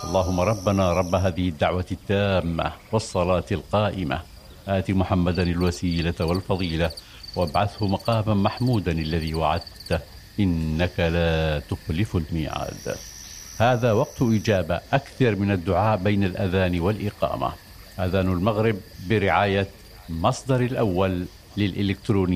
اللهم ربنا رب هذه الدعوة التامة والصلاة القائمة آت محمدا الوسيلة والفضيلة وابعثه مقاما محمودا الذي وعدته إنك لا تخلف الميعاد. هذا وقت إجابة أكثر من الدعاء بين الأذان والإقامة. أذان المغرب برعاية مصدر الأول للإلكترونيات